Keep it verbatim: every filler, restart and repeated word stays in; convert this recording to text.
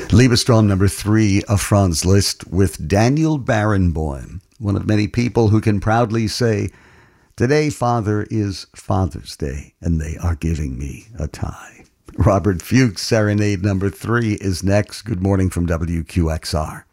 Liebestraum number three of Franz Liszt with Daniel Barenboim, one of many people who can proudly say, "Today, Father, is Father's Day, and they are giving me a tie." Robert Fuchs, Serenade number three is next. Good morning from W Q X R.